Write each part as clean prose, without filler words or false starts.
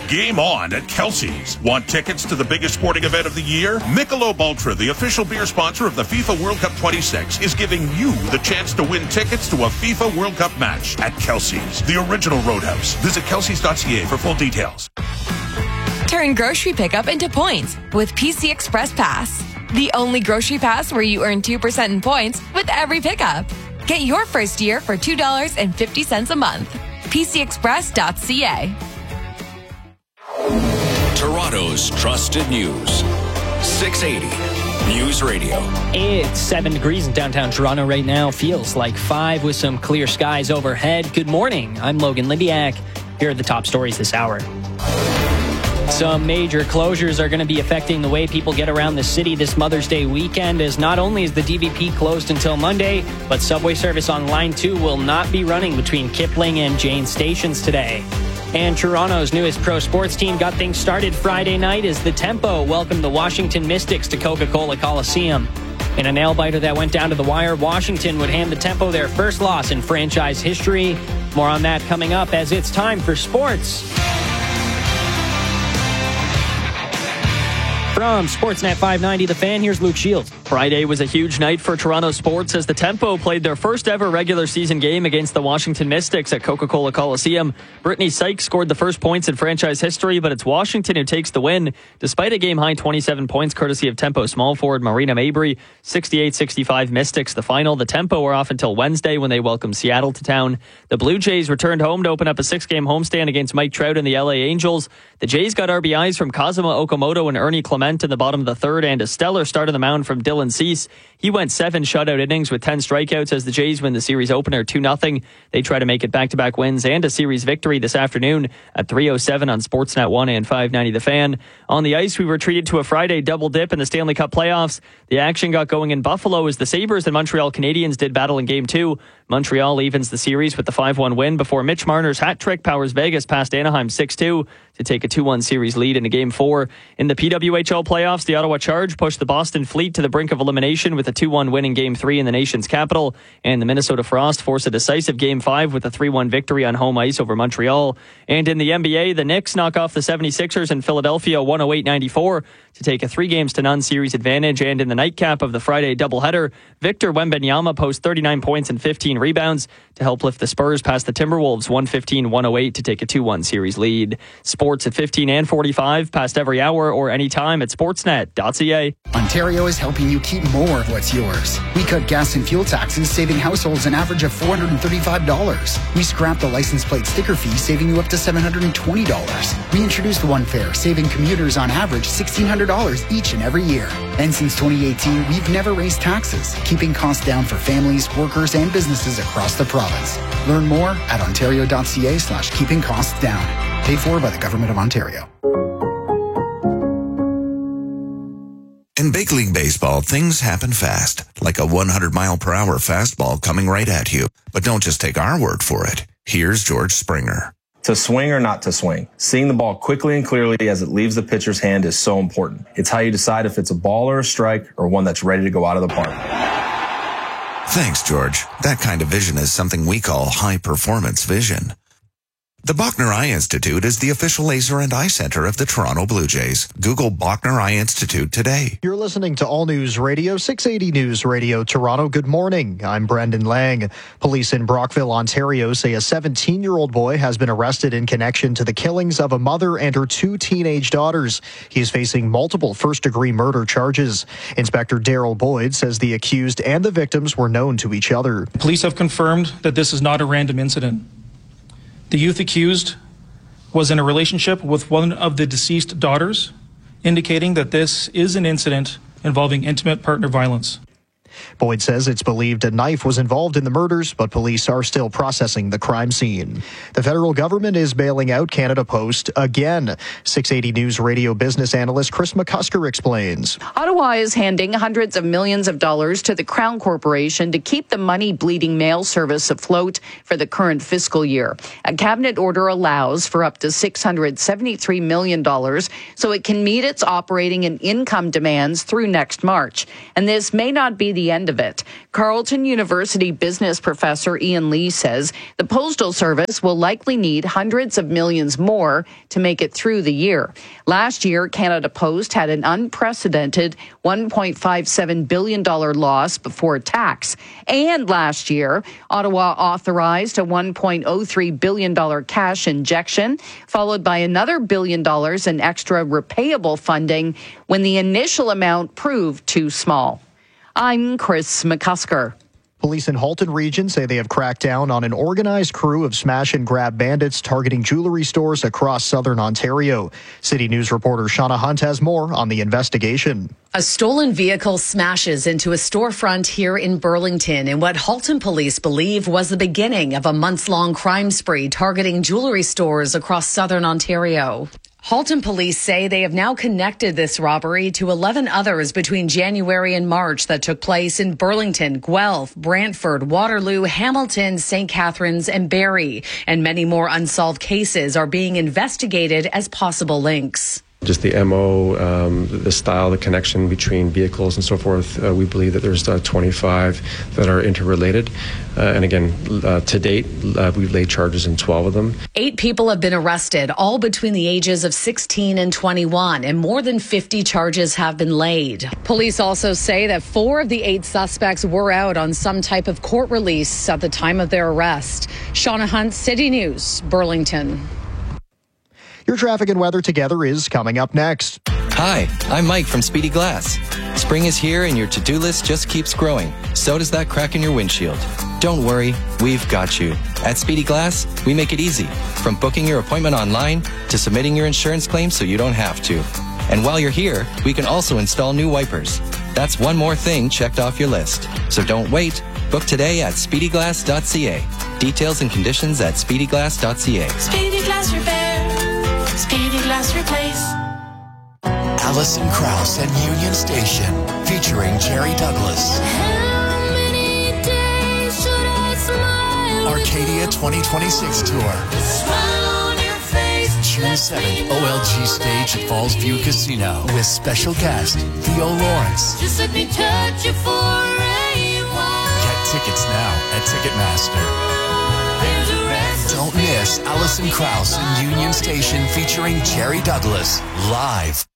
Game on at Kelsey's. Want tickets to the biggest sporting event of the year? Michelob Ultra, the official beer sponsor of the FIFA World Cup 26, is giving you the chance to win tickets to a FIFA World Cup match at Kelsey's, the original Roadhouse. Visit kelseys.ca for full details. Turn grocery pickup into points with PC Express Pass. The only grocery pass where you earn 2% in points with every pickup. Get your first year for $2.50 a month. PCExpress.ca. Toronto's trusted news. 680 News Radio. It's 7 degrees in downtown Toronto right now. Feels like 5 with some clear skies overhead. Good morning. I'm Logan Libiak. Here are the top stories this hour. Some major closures are going to be affecting the way people get around the city this Mother's Day weekend, as not only is the DVP closed until Monday, but subway service on Line 2 will not be running between Kipling and Jane stations today. And Toronto's newest pro sports team got things started Friday night as the Tempo welcomed the Washington Mystics to Coca-Cola Coliseum. In a nail-biter that went down to the wire, Washington would hand the Tempo their first loss in franchise history. More on that coming up as it's time for sports. From Sportsnet 590, The Fan, here's Luke Shields. Friday was a huge night for Toronto sports as the Tempo played their first ever regular season game against the Washington Mystics at Coca-Cola Coliseum. Brittany Sykes scored the first points in franchise history, but it's Washington who takes the win. Despite a game-high 27 points courtesy of Tempo small forward Marina Mabry, 68-65 Mystics the final. The Tempo were off until Wednesday when they welcomed Seattle to town. The Blue Jays returned home to open up a 6-game homestand against Mike Trout and the LA Angels. The Jays got RBIs from Kazuma Okamoto and Ernie Clement in the bottom of the third, and a stellar start on the mound from Dylan Cease. He went 7 shutout innings with 10 strikeouts as the Jays win the series opener 2-0. They try to make it back-to-back wins and a series victory this afternoon at 3:07 on Sportsnet 1 and 590 The Fan. On the ice, we were treated to a Friday double dip in the Stanley Cup playoffs. The action got going in Buffalo as the Sabres and Montreal Canadiens did battle in Game 2. Montreal evens the series with the 5-1 win before Mitch Marner's hat trick powers Vegas past Anaheim 6-2 to take a 2-1 series lead into Game 4. In the PWHL playoffs, the Ottawa Charge pushed the Boston Fleet to the brink of elimination with a 2-1 win in Game 3 in the nation's capital, and the Minnesota Frost forced a decisive Game 5 with a 3-1 victory on home ice over Montreal. And in the NBA, the Knicks knock off the 76ers in Philadelphia 108-94 to take a 3-0 series advantage. And in the nightcap of the Friday doubleheader, Victor Wembanyama posts 39 points and 15 rebounds to help lift the Spurs past the Timberwolves 115-108 to take a 2-1 series lead. Sports at 15 and 45, past every hour or anytime at sportsnet.ca. Ontario is helping you keep more of what's yours. We cut gas and fuel taxes, saving households an average of $435. We scrapped the license plate sticker fee, saving you up to $720. We introduced One Fare, saving commuters on average $1,600 each and every year. And since 2018, we've never raised taxes, keeping costs down for families, workers, and businesses across the province. Learn more at ontario.ca/keeping costs down. Paid for by the Government of Ontario. In Big League Baseball, things happen fast, like a 100-mile-per-hour fastball coming right at you. But don't just take our word for it. Here's George Springer. To swing or not to swing, seeing the ball quickly and clearly as it leaves the pitcher's hand is so important. It's how you decide if it's a ball or a strike or one that's ready to go out of the park. Thanks, George. That kind of vision is something we call high-performance vision. The Bachner Eye Institute is the official laser and eye center of the Toronto Blue Jays. Google Bachner Eye Institute today. You're listening to All News Radio, 680 News Radio Toronto. Good morning. I'm Brendan Lang. Police in Brockville, Ontario say a 17-year-old boy has been arrested in connection to the killings of a mother and her 2 teenage daughters. He is facing multiple first-degree murder charges. Inspector Daryl Boyd says the accused and the victims were known to each other. Police have confirmed that this is not a random incident. The youth accused was in a relationship with one of the deceased daughters, indicating that this is an incident involving intimate partner violence. Boyd says it's believed a knife was involved in the murders, but police are still processing the crime scene. The federal government is bailing out Canada Post again. 680 News Radio business analyst Chris McCusker explains. Ottawa is handing hundreds of millions of dollars to the Crown Corporation to keep the money-bleeding mail service afloat for the current fiscal year. A cabinet order allows for up to $673 million so it can meet its operating and income demands through next March. And this may not be the the end of it. Carleton University business professor Ian Lee says the Postal Service will likely need hundreds of millions more to make it through the year. Last year, Canada Post had an unprecedented $1.57 billion loss before tax. And last year, Ottawa authorized a $1.03 billion cash injection, followed by another $1 billion in extra repayable funding when the initial amount proved too small. I'm Chris McCusker. Police in Halton Region say they have cracked down on an organized crew of smash-and-grab bandits targeting jewelry stores across southern Ontario. City News reporter Shauna Hunt has more on the investigation. A stolen vehicle smashes into a storefront here in Burlington in what Halton police believe was the beginning of a months-long crime spree targeting jewelry stores across southern Ontario. Halton police say they have now connected this robbery to 11 others between January and March that took place in Burlington, Guelph, Brantford, Waterloo, Hamilton, St. Catharines, and Barrie. And many more unsolved cases are being investigated as possible links. Just the MO, the style, the connection between vehicles and so forth, we believe that there's 25 that are interrelated. And again, to date, we've laid charges in 12 of them. 8 people have been arrested, all between the ages of 16 and 21, and more than 50 charges have been laid. Police also say that 4 of the 8 suspects were out on some type of court release at the time of their arrest. Shauna Hunt, City News, Burlington. Your traffic and weather together is coming up next. Hi, I'm Mike from Speedy Glass. Spring is here and your to-do list just keeps growing. So does that crack in your windshield. Don't worry, we've got you. At Speedy Glass, we make it easy. From booking your appointment online to submitting your insurance claim so you don't have to. And while you're here, we can also install new wipers. That's one more thing checked off your list. So don't wait. Book today at speedyglass.ca. Details and conditions at speedyglass.ca. Speedy Glass Repair. Speedy Glass Replace. Alison Krauss and Union Station, featuring Jerry Douglas. How many days should I smile? Arcadia 2026 tour. Smile on your face. June 7th, OLG stage at Falls View Casino with special guest Theo Lawrence. Just let me touch you for a while. Get tickets now at Ticketmaster. Don't miss Alison Krauss and Union Station featuring Jerry Douglas live.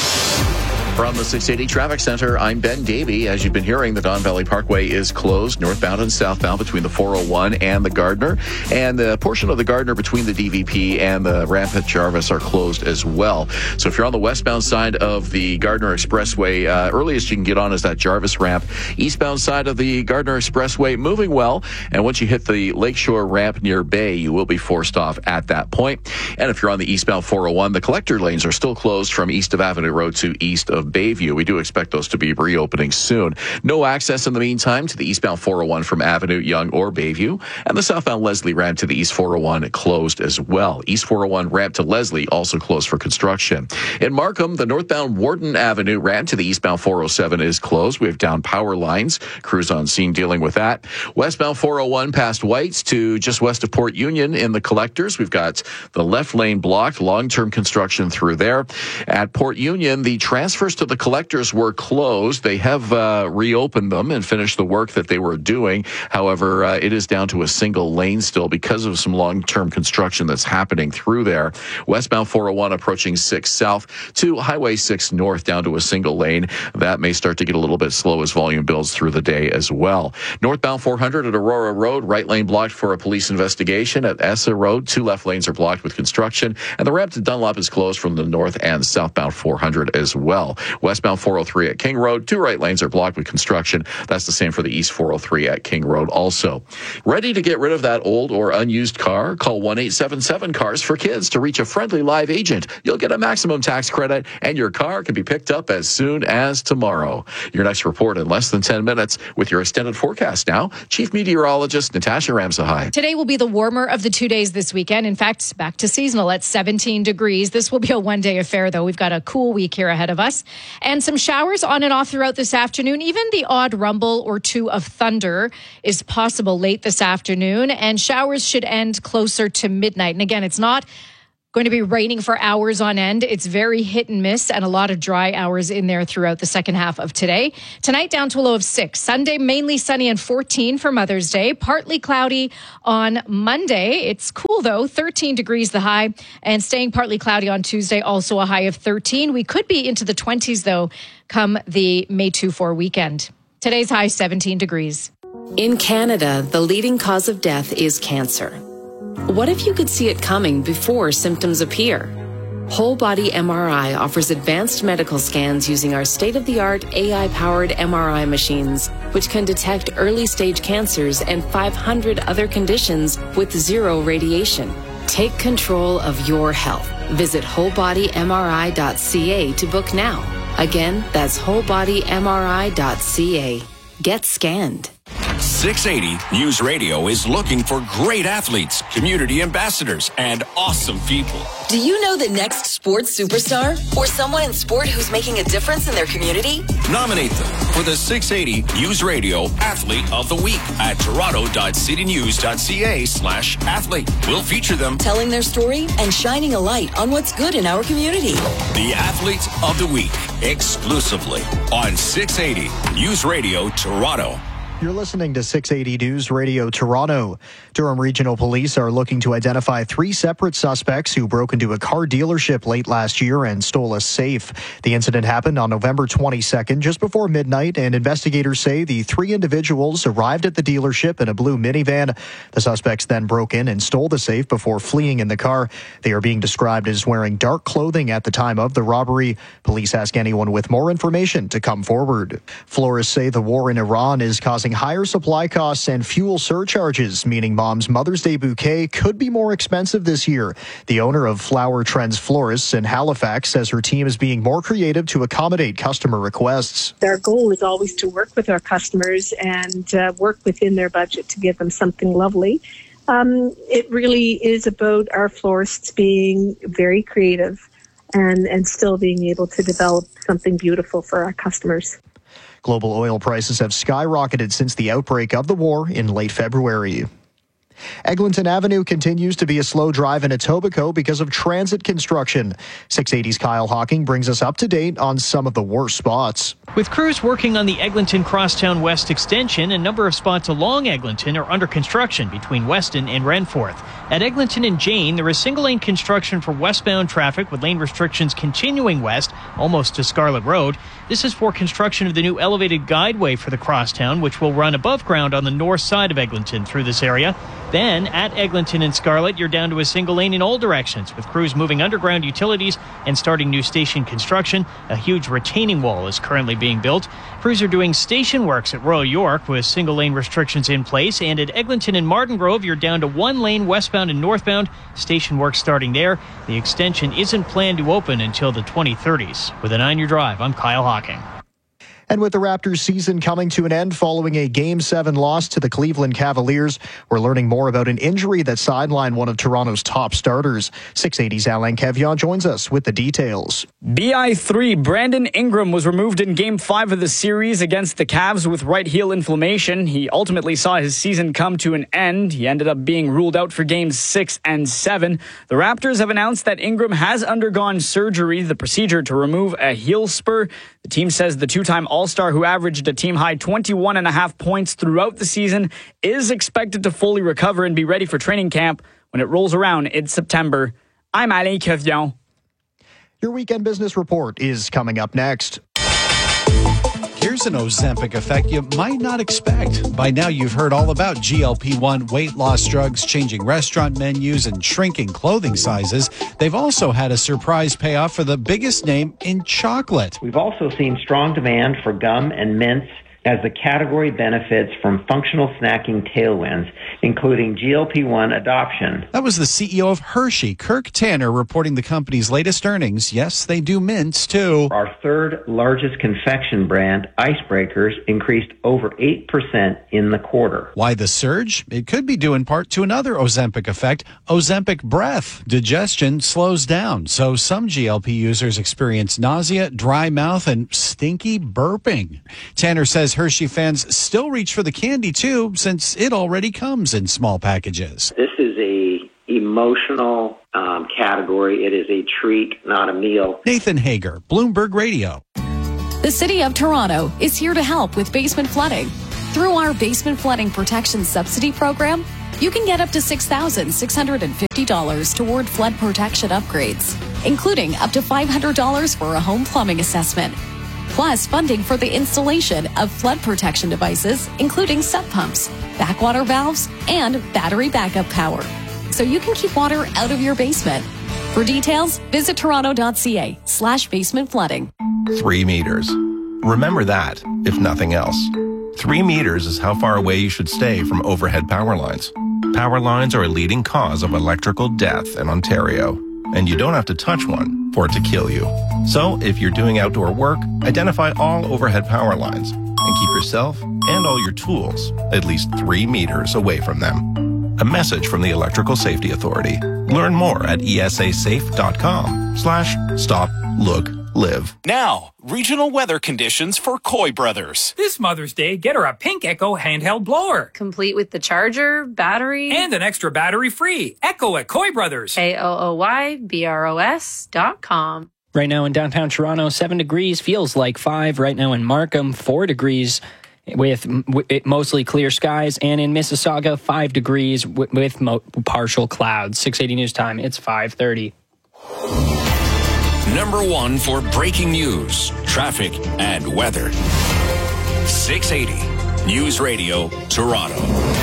From the 680 Traffic Center, I'm Ben Davey. As you've been hearing, the Don Valley Parkway is closed northbound and southbound between the 401 and the Gardner. And the portion of the Gardner between the DVP and the ramp at Jarvis are closed as well. So if you're on the westbound side of the Gardner Expressway, earliest you can get on is that Jarvis ramp. Eastbound side of the Gardner Expressway, moving well. And once you hit the Lakeshore ramp near Bay, you will be forced off at that point. And if you're on the eastbound 401, the collector lanes are still closed from east of Avenue Road to east of Bayview. We do expect those to be reopening soon. No access in the meantime to the eastbound 401 from Avenue, Yonge, or Bayview. And the southbound Leslie ramp to the east 401 closed as well. East 401 ramp to Leslie also closed for construction. In Markham, the northbound Warden Avenue ramp to the eastbound 407 is closed. We have down power lines. Crews on scene dealing with that. Westbound 401 past Whites to just west of Port Union in the collectors. We've got the left lane blocked. Long-term construction through there. At Port Union, the transfers to the collectors were closed. They have reopened them and finished the work that they were doing. However, it is down to a single lane still because of some long-term construction that's happening through there. Westbound 401 approaching 6 south to Highway 6 north down to a single lane. That may start to get a little bit slow as volume builds through the day as well. Northbound 400 at Aurora Road, right lane blocked for a police investigation. At Essa Road, 2 left lanes are blocked with construction. And the ramp to Dunlop is closed from the north and southbound 400 as well. Westbound 403 at King Road, 2 right lanes are blocked with construction. That's the same for the East 403 at King Road also. Ready to get rid of that old or unused car? Call 1-877-CARS for kids to reach a friendly live agent. You'll get a maximum tax credit and your car can be picked up as soon as tomorrow. Your next report in less than 10 minutes with your extended forecast now. Chief Meteorologist Natasha Ramsahai. Today will be the warmer of the 2 days this weekend. In fact, back to seasonal at 17 degrees. This will be a one-day affair, though. We've got a cool week here ahead of us. And some showers on and off throughout this afternoon. Even the odd rumble or two of thunder is possible late this afternoon. And showers should end closer to midnight. And again, it's not Going to be raining for hours on end. It's very hit and miss and a lot of dry hours in there throughout the second half of today. Tonight down to a low of 6. Sunday, mainly sunny and 14 for Mother's Day. Partly cloudy on Monday. It's cool though, 13 degrees the high, and staying partly cloudy on Tuesday, also a high of 13. We could be into the 20s though come the May 2-4 weekend. Today's high 17 degrees. In Canada, the leading cause of death is cancer. What if you could see it coming before symptoms appear? Whole Body MRI offers advanced medical scans using our state-of-the-art AI-powered MRI machines, which can detect early-stage cancers and 500 other conditions with zero radiation. Take control of your health. Visit wholebodymri.ca to book now. Again, that's wholebodymri.ca. Get scanned. 680 News Radio is looking for great athletes, community ambassadors, and awesome people. Do you know the next sports superstar or someone in sport who's making a difference in their community? Nominate them for the 680 News Radio Athlete of the Week at toronto.citynews.ca/athlete. We'll feature them telling their story and shining a light on what's good in our community. The Athlete of the Week, exclusively on 680 News Radio Toronto. You're listening to 680 News Radio Toronto. Durham Regional Police are looking to identify 3 separate suspects who broke into a car dealership late last year and stole a safe. The incident happened on November 22nd, just before midnight, and investigators say the 3 individuals arrived at the dealership in a blue minivan. The suspects then broke in and stole the safe before fleeing in the car. They are being described as wearing dark clothing at the time of the robbery. Police ask anyone with more information to come forward. Florists say the war in Iran is causing higher supply costs and fuel surcharges, meaning Mom's Mother's Day bouquet could be more expensive this year. The owner of Flower Trends Florists in Halifax says her team is being more creative to accommodate customer requests. Our goal is always to work with our customers and work within their budget to give them something lovely. It really is about our florists being very creative and still being able to develop something beautiful for our customers. Global oil prices have skyrocketed since the outbreak of the war in late February. Eglinton Avenue continues to be a slow drive in Etobicoke because of transit construction. 680's Kyle Hawking brings us up to date on some of the worst spots. With crews working on the Eglinton Crosstown West extension, a number of spots along Eglinton are under construction between Weston and Renforth. At Eglinton and Jane, there is single-lane construction for westbound traffic with lane restrictions continuing west, almost to Scarlett Road. This is for construction of the new elevated guideway for the Crosstown, which will run above ground on the north side of Eglinton through this area. Then, at Eglinton and Scarlett, you're down to a single lane in all directions, with crews moving underground utilities and starting new station construction. A huge retaining wall is currently being built. Crews are doing station works at Royal York with single lane restrictions in place. And at Eglinton and Martin Grove, you're down to 1 lane westbound and northbound. Station work starting there. The extension isn't planned to open until the 2030s. With a 9-year drive, I'm Kyle Hawking. And with the Raptors season coming to an end following a Game 7 loss to the Cleveland Cavaliers, we're learning more about an injury that sidelined one of Toronto's top starters. 680's Alain Kevion joins us with the details. BI3 Brandon Ingram was removed in Game 5 of the series against the Cavs with right heel inflammation. He ultimately saw his season come to an end. He ended up being ruled out for Games 6 and 7. The Raptors have announced that Ingram has undergone surgery, the procedure to remove a heel spur. The team says the two-time All-Star who averaged a team-high 21.5 points throughout the season is expected to fully recover and be ready for training camp when it rolls around in September. I'm Alain Kevion. Your weekend business report is coming up next. Here's an Ozempic effect you might not expect. By now, you've heard all about GLP-1 weight loss drugs, changing restaurant menus, and shrinking clothing sizes. They've also had a surprise payoff for the biggest name in chocolate. We've also seen strong demand for gum and mints as the category benefits from functional snacking tailwinds, including GLP-1 adoption. That was the CEO of Hershey, Kirk Tanner, reporting the company's latest earnings. Yes, they do mints, too. Our third largest confection brand, Icebreakers, increased over 8% in the quarter. Why the surge? It could be due in part to another Ozempic effect, Ozempic breath. Digestion slows down, so some GLP users experience nausea, dry mouth, and stinky burping. Tanner says Hershey fans still reach for the candy, too, since it already comes in small packages. This is a emotional category. It is a treat, not a meal. Nathan Hager, Bloomberg Radio. The City of Toronto is here to help with basement flooding. Through our Basement Flooding Protection Subsidy Program, you can get up to $6,650 toward flood protection upgrades, including up to $500 for a home plumbing assessment, plus funding for the installation of flood protection devices, including sump pumps, backwater valves, and battery backup power, so you can keep water out of your basement. For details, visit toronto.ca/basement flooding. 3 meters. Remember that, if nothing else. 3 meters is how far away you should stay from overhead power lines. Power lines are a leading cause of electrical death in Ontario, and you don't have to touch one for it to kill you. So, if you're doing outdoor work, identify all overhead power lines and keep yourself and all your tools at least 3 meters away from them. A message from the Electrical Safety Authority. Learn more at esasafe.com/stop-look-live. Now, regional weather conditions for Coy Brothers. This Mother's Day, get her a Pink Echo handheld blower. Complete with the charger, battery, and an extra battery free. Echo at Coy Brothers. KOOYBROS.com. Right now in downtown Toronto, 7 degrees, feels like 5. Right now in Markham, 4 degrees. With mostly clear skies, and in Mississauga, 5 degrees with partial clouds. 680 News Time, it's 5:30. Number 1 for breaking news, traffic, and weather. 680 News Radio, Toronto.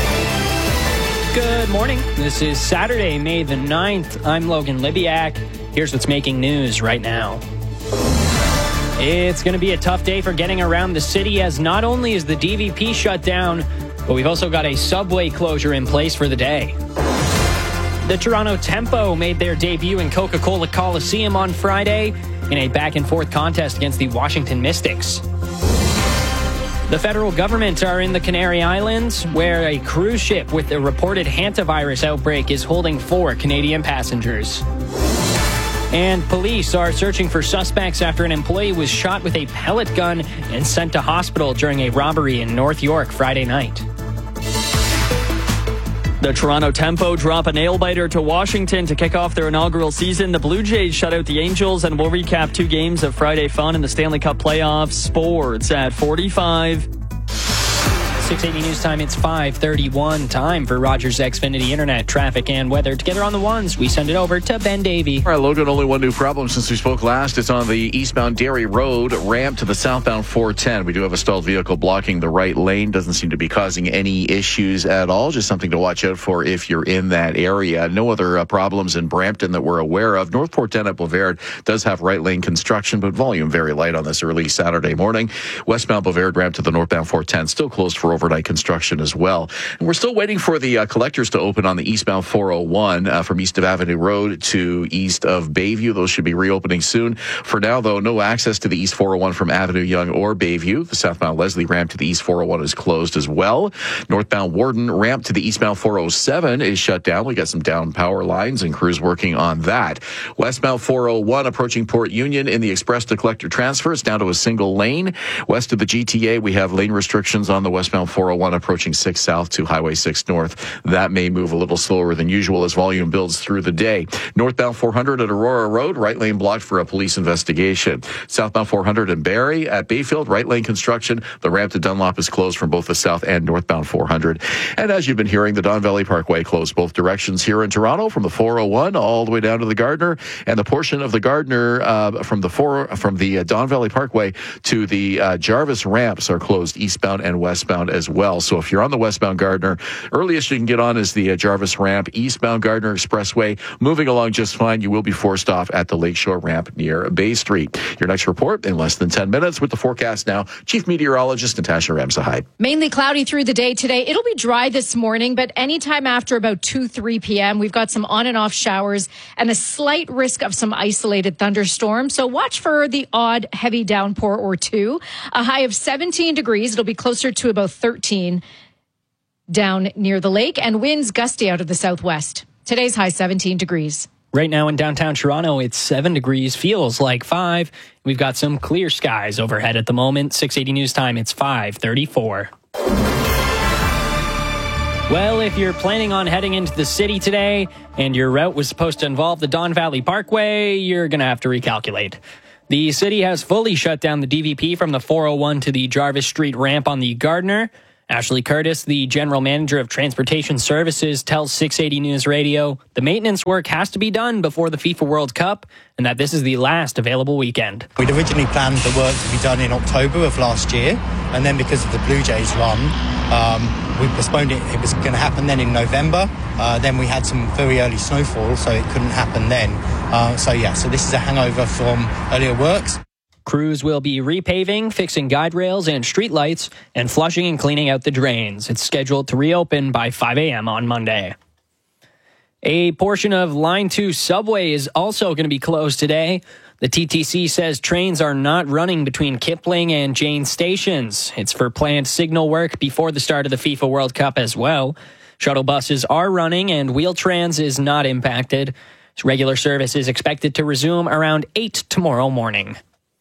Good morning. This is Saturday, May the 9th. I'm Logan Libiak. Here's what's making news right now. It's going to be a tough day for getting around the city, as not only is the DVP shut down, but we've also got a subway closure in place for the day. The Toronto Tempo made their debut in Coca-Cola Coliseum on Friday in a back-and-forth contest against the Washington Mystics. The federal government are in the Canary Islands, where a cruise ship with a reported hantavirus outbreak is holding 4 Canadian passengers. And police are searching for suspects after an employee was shot with a pellet gun and sent to hospital during a robbery in North York Friday night. The Toronto Tempo drop a nail-biter to Washington to kick off their inaugural season. The Blue Jays shut out the Angels, and we'll recap 2 games of Friday fun in the Stanley Cup playoffs. Sports at 45. 680 News Time, it's 5:31. Time for Rogers Xfinity Internet, traffic, and weather. Together on the ones, we send it over to Ben Davey. All right, Logan, only one new problem since we spoke last. It's on the eastbound Derry Road ramp to the southbound 410. We do have a stalled vehicle blocking the right lane. Doesn't seem to be causing any issues at all. Just something to watch out for if you're in that area. No other problems in Brampton that we're aware of. North 410 at Bovaird does have right lane construction, but volume very light on this early Saturday morning. Westbound Bovaird ramp to the northbound 410 still closed for overnight construction as well. And we're still waiting for the collectors to open on the eastbound 401 from east of Avenue Road to east of Bayview. Those should be reopening soon. For now, though, no access to the east 401 from Avenue Yonge or Bayview. The southbound Leslie ramp to the east 401 is closed as well. Northbound Warden ramp to the eastbound 407 is shut down. We got some down power lines and crews working on that. Westbound 401 approaching Port Union in the express to collector transfer. It's down to a single lane. West of the GTA, we have lane restrictions on the westbound 401 approaching 6 South to Highway 6 North. That may move a little slower than usual as volume builds through the day. Northbound 400 at Aurora Road, right lane blocked for a police investigation. Southbound 400 in Barrie at Bayfield, right lane construction. The ramp to Dunlop is closed from both the south and northbound 400. And as you've been hearing, the Don Valley Parkway closed both directions here in Toronto from the 401 all the way down to the Gardner, and the portion of the Gardner from the Don Valley Parkway to the Jarvis ramps are closed eastbound and westbound as well. So if you're on the westbound Gardner, earliest you can get on is the Jarvis ramp. Eastbound Gardner Expressway moving along just fine. You will be forced off at the Lakeshore ramp near Bay Street. Your next report in less than 10 minutes with the forecast now. Chief Meteorologist Natasha Ramsahide. Mainly cloudy through the day today. It'll be dry this morning, but anytime after about 2-3 p.m., we've got some on and off showers and a slight risk of some isolated thunderstorms. So watch for the odd heavy downpour or two. A high of 17 degrees. It'll be closer to about 13 down near the lake, and winds gusty out of the southwest. Today's high 17 degrees. Right now in downtown Toronto, it's 7 degrees, feels like 5. We've got some clear skies overhead at the moment. 680 News Time, it's 5:34. Well, if you're planning on heading into the city today and your route was supposed to involve the Don Valley Parkway, you're going to have to recalculate. The city has fully shut down the DVP from the 401 to the Jarvis Street ramp on the Gardner. Ashley Curtis, the general manager of Transportation Services, tells 680 News Radio the maintenance work has to be done before the FIFA World Cup and that this is the last available weekend. We'd originally planned the work to be done in October of last year, and then because of the Blue Jays run, we postponed it. It was going to happen then in November. Then we had some very early snowfall, so it couldn't happen then. So this is a hangover from earlier works. Crews will be repaving, fixing guide rails and streetlights, and flushing and cleaning out the drains. It's scheduled to reopen by 5 a.m. on Monday. A portion of Line 2 subway is also going to be closed today. The TTC says trains are not running between Kipling and Jane stations. It's for planned signal work before the start of the FIFA World Cup as well. Shuttle buses are running and Wheel-Trans is not impacted. Regular service is expected to resume around 8 tomorrow morning.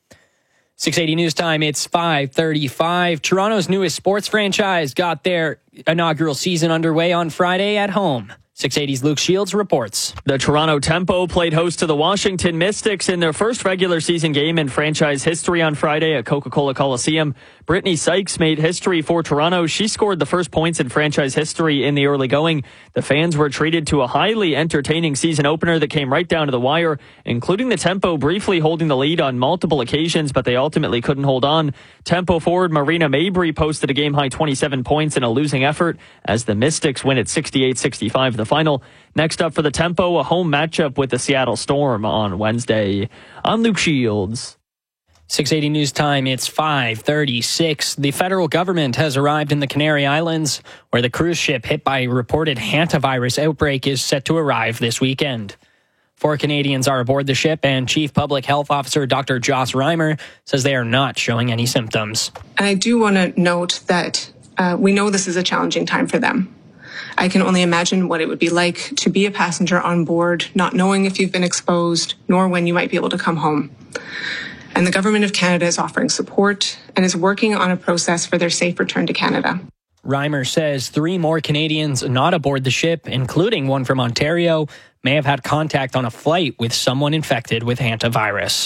680 News Time, it's 5:35. Toronto's newest sports franchise got their inaugural season underway on Friday at home. 680's Luke Shields reports. The Toronto Tempo played host to the Washington Mystics in their first regular season game in franchise history on Friday at Coca-Cola Coliseum. Brittany Sykes made history for Toronto. She scored the first points in franchise history in the early going. The fans were treated to a highly entertaining season opener that came right down to the wire, including the Tempo briefly holding the lead on multiple occasions, but they ultimately couldn't hold on. Tempo forward Marina Mabry posted a game-high 27 points in a losing effort as the Mystics win at 68-65 the final. Next up for the Tempo, a home matchup with the Seattle Storm on Wednesday. I'm Luke Shields. 680 News Time, it's 5:36. The federal government has arrived in the Canary Islands, where the cruise ship hit by a reported hantavirus outbreak is set to arrive this weekend. 4 Canadians are aboard the ship, and Chief Public Health Officer Dr. Joss Reimer says they are not showing any symptoms. And I do want to note that we know this is a challenging time for them. I can only imagine what it would be like to be a passenger on board, not knowing if you've been exposed, nor when you might be able to come home. And the Government of Canada is offering support and is working on a process for their safe return to Canada. Reimer says 3 more Canadians not aboard the ship, including one from Ontario, may have had contact on a flight with someone infected with hantavirus.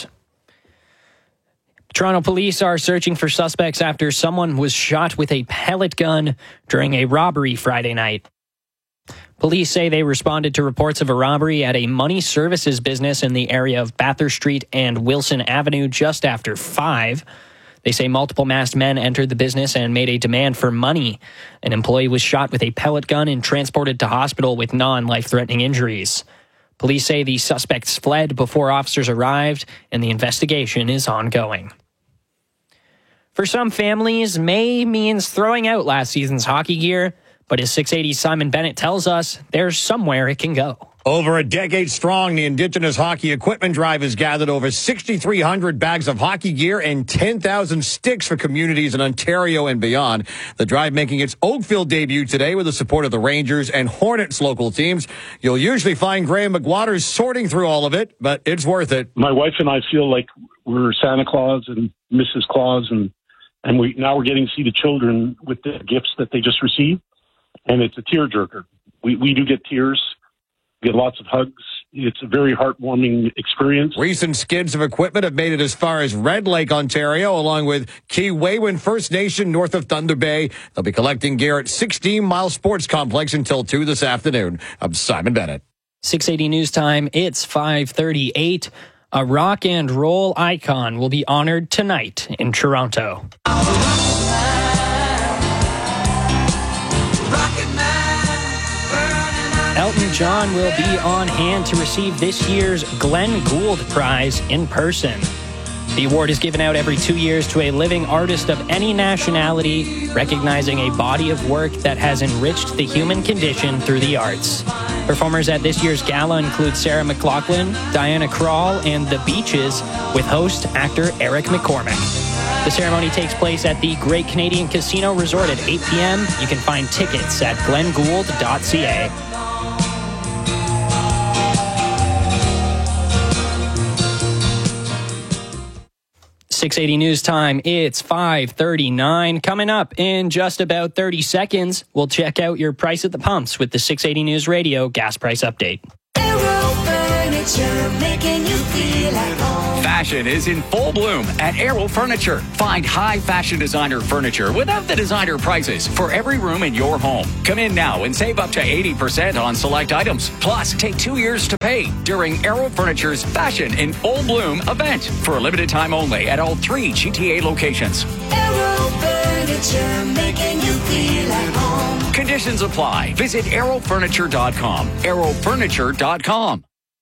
Toronto police are searching for suspects after someone was shot with a pellet gun during a robbery Friday night. Police say they responded to reports of a robbery at a money services business in the area of Bathurst Street and Wilson Avenue just after 5. They say multiple masked men entered the business and made a demand for money. An employee was shot with a pellet gun and transported to hospital with non-life-threatening injuries. Police say the suspects fled before officers arrived, and the investigation is ongoing. For some families, May means throwing out last season's hockey gear, but as 680's Simon Bennett tells us, there's somewhere it can go. Over a decade strong, the Indigenous Hockey Equipment Drive has gathered over 6,300 bags of hockey gear and 10,000 sticks for communities in Ontario and beyond. The drive making its Oakville debut today with the support of the Rangers and Hornets local teams. You'll usually find Graham McWaters sorting through all of it, but it's worth it. My wife and I feel like we're Santa Claus and Mrs. Claus, and we're getting to see the children with the gifts that they just received, and it's a tearjerker. We do get tears. Get lots of hugs. It's a very heartwarming experience. Recent skids of equipment have made it as far as Red Lake, Ontario, along with Key-Waywin First Nation north of Thunder Bay. They'll be collecting gear at 16 Mile Sports Complex until 2 this afternoon. I'm Simon Bennett. 680 News Time, it's 5:38. A rock and roll icon will be honored tonight in Toronto. Elton John will be on hand to receive this year's Glenn Gould Prize in person. The award is given out every 2 years to a living artist of any nationality, recognizing a body of work that has enriched the human condition through the arts. Performers at this year's gala include Sarah McLachlan, Diana Krall, and The Beaches, with host actor Eric McCormack. The ceremony takes place at the Great Canadian Casino Resort at 8 p.m. You can find tickets at glengould.ca. 680 News Time, it's 5:39. Coming up in just about 30 seconds, we'll check out your price at the pumps with the 680 News Radio gas price update. Aero Furniture, making you feel at home. Fashion is in full bloom at Aero Furniture. Find high fashion designer furniture without the designer prices for every room in your home. Come in now and save up to 80% on select items. Plus, take 2 years to pay during Aero Furniture's Fashion in Full Bloom event for a limited time only at all 3 GTA locations. Aero Furniture, making you feel at home. Conditions apply. Visit aerofurniture.com. aerofurniture.com.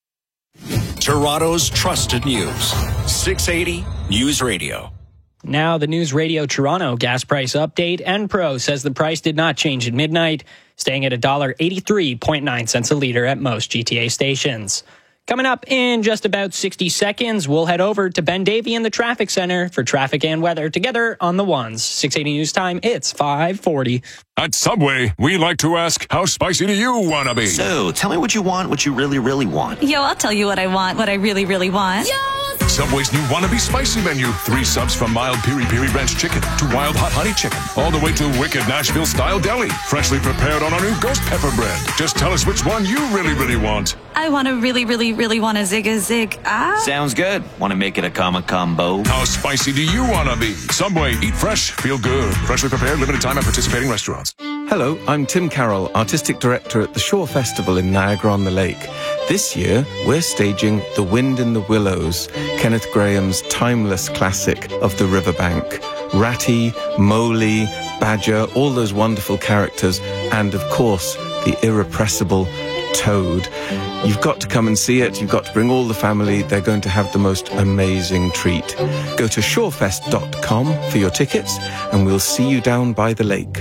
Toronto's trusted news. 680 News Radio. Now the News Radio Toronto gas price update. Enpro says the price did not change at midnight, staying at $1.83.9 a liter at most GTA stations. Coming up in just about 60 seconds, we'll head over to Ben Davey in the traffic center for traffic and weather together on the ones. 680 News Time, it's 5:40. At Subway, we like to ask, how spicy do you want to be? So, tell me what you want, what you really, really want. Yo, I'll tell you what I want, what I really, really want. Yo! Subway's new Wannabe Spicy menu. 3 subs from mild piri-piri ranch chicken to wild hot honey chicken. All the way to wicked Nashville-style deli. Freshly prepared on our new ghost pepper bread. Just tell us which one you really, really want. I want to really, really, really want a zig. Sounds good. Want to make it a combo? How spicy do you want to be? Subway, eat fresh, feel good. Freshly prepared, limited time at participating restaurants. Hello, I'm Tim Carroll, Artistic Director at the Shore Festival in Niagara-on-the-Lake. This year, we're staging The Wind in the Willows, Kenneth Grahame's timeless classic of the riverbank. Ratty, Mowgli, Badger, all those wonderful characters, and of course, the irrepressible Toad. You've got to come and see it. You've got to bring all the family. They're going to have the most amazing treat. Go to shorefest.com for your tickets, and we'll see you down by the lake.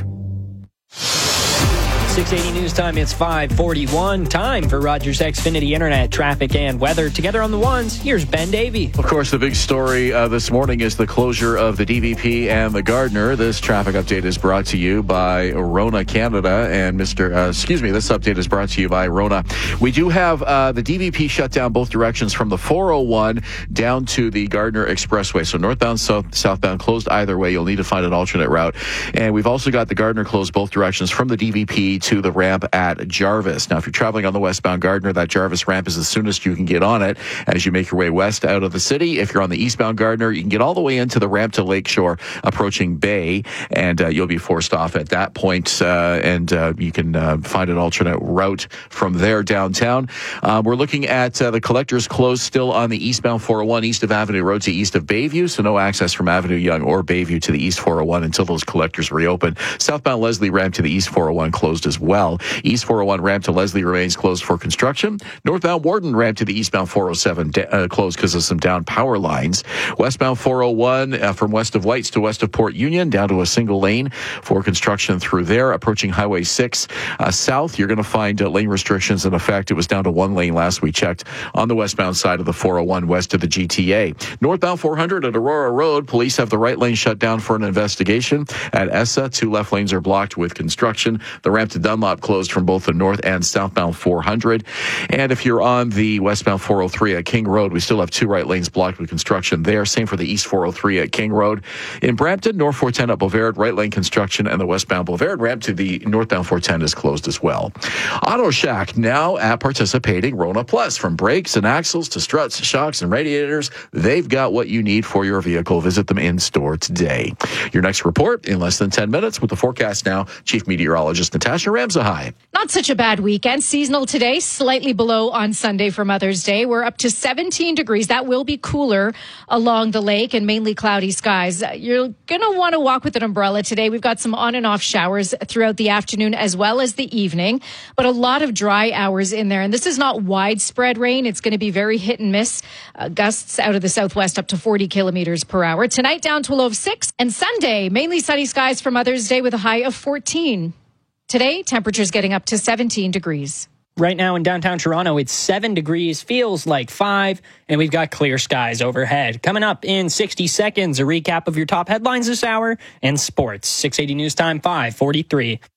680 News Time, it's 5:41. Time for Rogers Xfinity Internet, traffic and weather. Together on the ones, here's Ben Davey. Of course, the big story this morning is the closure of the DVP and the Gardiner. This traffic update is brought to you by Rona Canada. And this update is brought to you by Rona. We do have the DVP shut down both directions from the 401 down to the Gardiner Expressway. So northbound, southbound closed either way. You'll need to find an alternate route. And we've also got the Gardiner closed both directions from the DVP to the ramp at Jarvis. Now, if you're traveling on the westbound Gardiner, that Jarvis ramp is the soonest you can get on it as you make your way west out of the city. If you're on the eastbound Gardiner, you can get all the way into the ramp to Lakeshore approaching Bay, and you'll be forced off at that point, and you can find an alternate route from there downtown. We're looking at the collectors closed still on the eastbound 401 east of Avenue Road to east of Bayview, so no access from Avenue Yonge or Bayview to the east 401 until those collectors reopen. Southbound Leslie ramp to the east 401 closed as well. East 401 ramp to Leslie remains closed for construction. Northbound Warden ramp to the eastbound 407 closed because of some down power lines. Westbound 401 from west of Whites to west of Port Union down to a single lane for construction through there. Approaching Highway 6 south, you're going to find lane restrictions in effect. It was down to 1 lane last we checked on the westbound side of the 401 west of the GTA. Northbound 400 at Aurora Road, police have the right lane shut down for an investigation. At ESSA, 2 left lanes are blocked with construction. The ramp to Dunlop closed from both the north and southbound 400. And if you're on the westbound 403 at King Road, we still have 2 right lanes blocked with construction there. Same for the east 403 at King Road. In Brampton, north 410 at Boulevard, right lane construction, and the westbound Boulevard ramp to the northbound 410 is closed as well. Auto Shack now at participating Rona Plus. From brakes and axles to struts, shocks, and radiators, they've got what you need for your vehicle. Visit them in store today. Your next report in less than 10 minutes with the forecast now. Chief Meteorologist Natasha Ramsahai. Not such a bad weekend. Seasonal today, slightly below on Sunday for Mother's Day. We're up to 17 degrees. That will be cooler along the lake and mainly cloudy skies. You're going to want to walk with an umbrella today. We've got some on and off showers throughout the afternoon as well as the evening, but a lot of dry hours in there. And this is not widespread rain. It's going to be very hit and miss. Gusts out of the southwest up to 40 kilometers per hour. Tonight down to a low of 6. And Sunday, mainly sunny skies for Mother's Day with a high of 14. Today, temperatures getting up to 17 degrees. Right now in downtown Toronto, it's 7 degrees, feels like 5, and we've got clear skies overhead. Coming up in 60 seconds, a recap of your top headlines this hour and sports. 680 News Time, 5:43.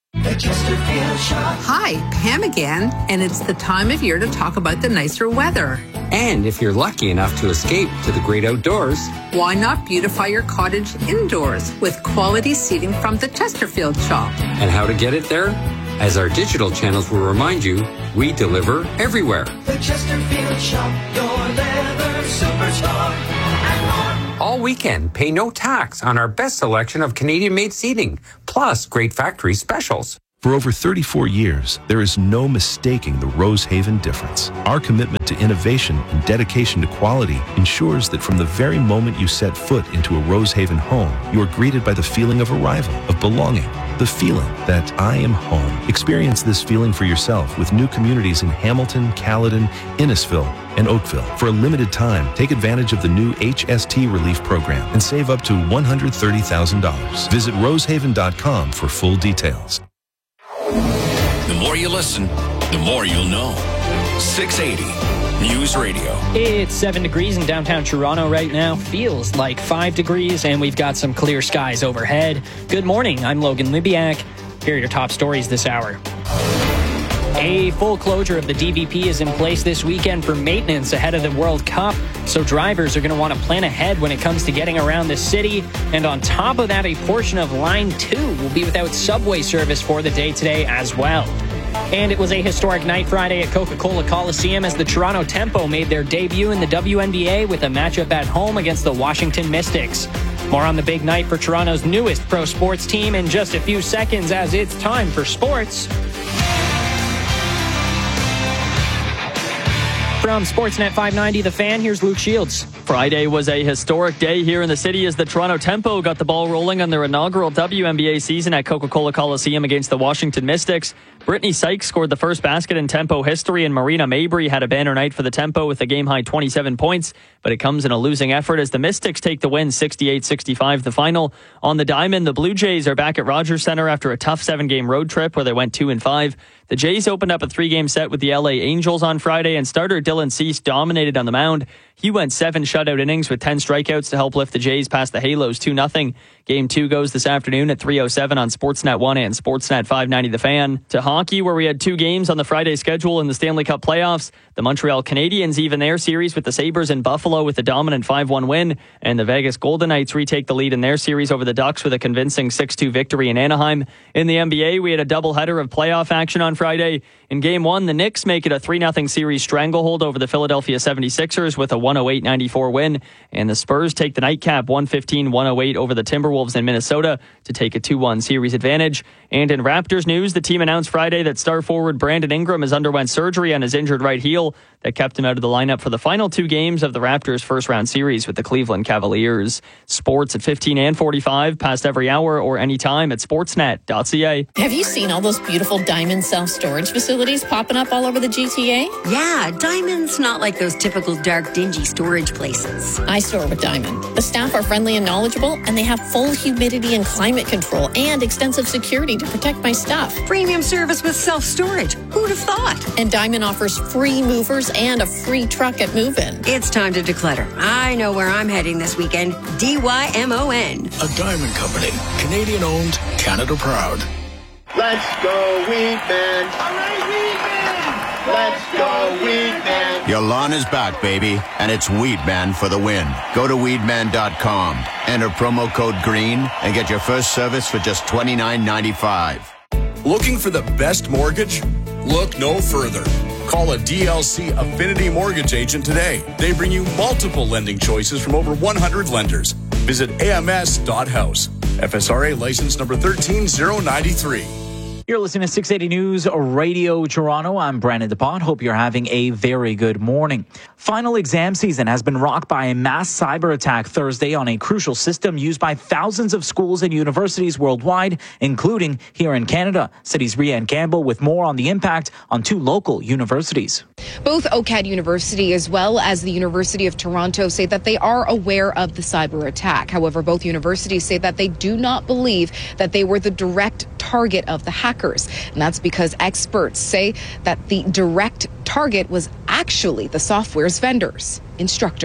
The Chesterfield Shop. Hi, Pam again, and it's the time of year to talk about the nicer weather. And if you're lucky enough to escape to the great outdoors, why not beautify your cottage indoors with quality seating from the Chesterfield Shop? And how to get it there? As our digital channels will remind you, we deliver everywhere. The Chesterfield Shop, your leather superstore, and more. All weekend, pay no tax on our best selection of Canadian-made seating, plus great factory specials. For over 34 years, there is no mistaking the Rosehaven difference. Our commitment to innovation and dedication to quality ensures that from the very moment you set foot into a Rosehaven home, you are greeted by the feeling of arrival, of belonging, the feeling that I am home. Experience this feeling for yourself with new communities in Hamilton, Caledon, Innisfil, and Oakville. For a limited time, take advantage of the new HST Relief Program and save up to $130,000. Visit rosehaven.com for full details. The more you listen, the more you'll know. 680 News Radio. It's 7 degrees in downtown Toronto right now. Feels like 5 degrees, and we've got some clear skies overhead. Good morning. I'm Logan Libiak. Here are your top stories this hour. A full closure of the DVP is in place this weekend for maintenance ahead of the World Cup, so drivers are going to want to plan ahead when it comes to getting around the city. And on top of that, a portion of Line 2 will be without subway service for the day today as well. And it was a historic night Friday at Coca-Cola Coliseum as the Toronto Tempo made their debut in the WNBA with a matchup at home against the Washington Mystics. More on the big night for Toronto's newest pro sports team in just a few seconds as it's time for sports. From Sportsnet 590, The Fan, here's Luke Shields. Friday was a historic day here in the city as the Toronto Tempo got the ball rolling on their inaugural WNBA season at Coca-Cola Coliseum against the Washington Mystics. Brittany Sykes scored the first basket in Tempo history, and Marina Mabry had a banner night for the Tempo with a game-high 27 points, but it comes in a losing effort as the Mystics take the win 68-65 the final. On the diamond, the Blue Jays are back at Rogers Centre after a tough 7-game road trip where they went 2-5. The Jays opened up a 3-game set with the LA Angels on Friday, and starter Dylan Cease dominated on the mound. He went 7 shutout innings with 10 strikeouts to help lift the Jays past the Halos 2-0. Game 2 goes this afternoon at 3:07 on Sportsnet 1 and Sportsnet 590 The Fan. To hockey, where we had 2 games on the Friday schedule in the Stanley Cup playoffs. The Montreal Canadiens even their series with the Sabres in Buffalo with a dominant 5-1 win, and the Vegas Golden Knights retake the lead in their series over the Ducks with a convincing 6-2 victory in Anaheim. In the NBA, we had a doubleheader of playoff action on Friday. In Game 1, the Knicks make it a 3-0 series stranglehold over the Philadelphia 76ers with a 108-94 win, and the Spurs take the nightcap 115-108 over the Timberwolves in Minnesota to take a 2-1 series advantage. And in Raptors news, the team announced Friday that star forward Brandon Ingram has underwent surgery on his injured right heel that kept him out of the lineup for the final 2 games of the Raptors' first-round series with the Cleveland Cavaliers. Sports at 15 and 45, past every hour or anytime at sportsnet.ca. Have you seen all those beautiful Diamond self-storage facilities popping up all over the GTA? Yeah, Diamond's not like those typical dark, dingy storage places. I store with Diamond. The staff are friendly and knowledgeable, and they have full humidity and climate control and extensive security to protect my stuff. Premium service with self-storage. Who'd have thought? And Diamond offers free movers and a free truck at move-in. It's time to declutter. I know where I'm heading this weekend. DYMON. A Diamond Company. Canadian owned, Canada proud. Let's go, Weedman. All right, Weedman. Let's go, Weedman. Your lawn is back, baby, and it's Weedman for the win. Go to weedman.com, enter promo code GREEN, and get your first service for just $29.95. Looking for the best mortgage? Look no further. Call a DLC Affinity Mortgage agent today. They bring you multiple lending choices from over 100 lenders. Visit ams.house. FSRA license number 13093. You're listening to 680 News Radio Toronto. I'm Brandon DePont. Hope you're having a very good morning. Final exam season has been rocked by a mass cyber attack Thursday on a crucial system used by thousands of schools and universities worldwide, including here in Canada. City's Rianne Campbell with more on the impact on 2 local universities. Both OCAD University as well as the University of Toronto say that they are aware of the cyber attack. However, both universities say that they do not believe that they were the direct target of the hackers. And that's because experts say that the direct target was actually the software's vendors. Instructor.